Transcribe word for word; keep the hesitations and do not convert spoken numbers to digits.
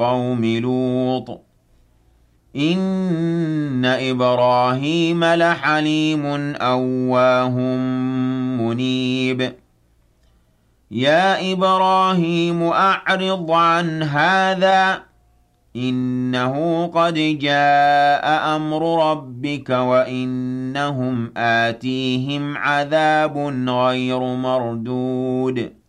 قوم لوط إن إبراهيم لحليم أواه منيب يا إبراهيم أعرض عن هذا إنه قد جاء أمر ربك وإنهم آتيهم عذاب غير مردود